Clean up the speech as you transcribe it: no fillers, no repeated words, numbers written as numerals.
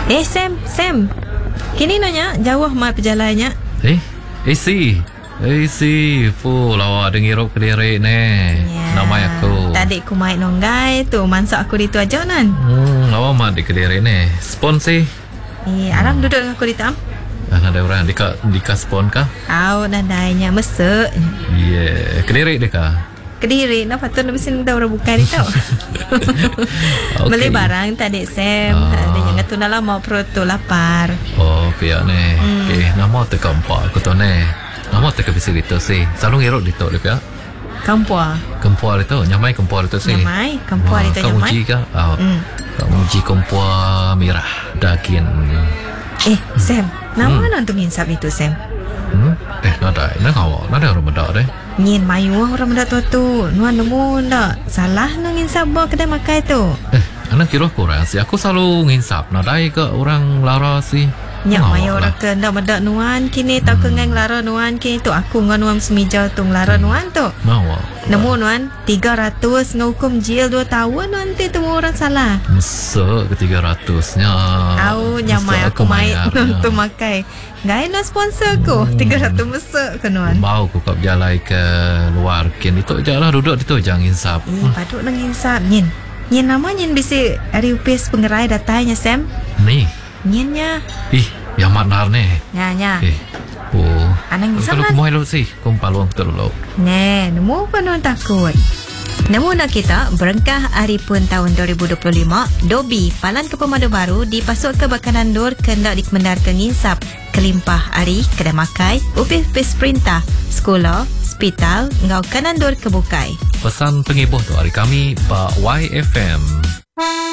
Sam. Kini nanya jauh mai perjalannya. Si pu lawa dengirup Kediri ne. Nama aku. Tadi ku mai nonggai tu mansak aku ditu aja nan. Lawa mah di Kediri ne. Spon sih. Aram duduk dengan aku di tam. Ada orang dika spon kah? Nadainya mesek. Kediri deka. Kediri, patut nak bisa minta orang buka ni tau. Beli barang tadi Sam. Ada yang tu nak lama perut tu lapar. Pihak ne. Nama teka empat aku tu ne. Nama teka bisa gitu sih. Selalu ngerok di tu pihak. Kampua itu, nyamai kampua itu sih. Kampua itu nyamai. Kamu uji kah? Kamu uji kampua merah daging. Sam, nama nanti nginsap itu Sam. Nada orang benda deh. Ngin mayu orang benda tu. Nuan nemu ndak salah nang nginsap bawa kedai makai tu. Anak kira kurang sih. Aku selalu nginsap. Nadai ke orang lara sih. Nyak mayu orang ke ndak benda nuan kini tak kengang lara nuan kini tu aku ngan nuan semijau tu lara nuan tu. Nemu nuan 300 ngukum jil 2 tahun nanti temu orang salah. Mesek ke 300-nya. Nyamai aku main tu makai. Ngai nak sponsor ku 300 mesek ke nuan. Mau ku kap jalai ke luar kin itu jalah duduk itu jangan insap. Patut nang insap nyin. Nyin nama nyin bisi hari upis pengerai datanya Sam. Ni. Nyinnya. Yang manar ne. Nya. Anang insap lah. Kalau kumoy lo sih, kumpaluang terlalu. Nemu penuh takut. Namun kita berengkah hari pun tahun 2025, Dobi Palan ke Pemadu Baru dipasuk ke Bakanan Dur kendak dikemendar ke nginsap kelimpah hari kedai makai, upis perintah, sekolah, hospital, ngau Kanan Dur kebukai. Pesan pengibuh tu hari kami Pak YFM.